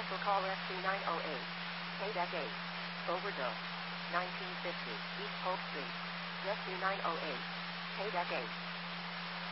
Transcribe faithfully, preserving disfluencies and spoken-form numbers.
Cancel call S C nine oh eight. K D E C eight. Overdose. nineteen fifty. East Polk Street. Rescue nine oh eight. K D E C eight.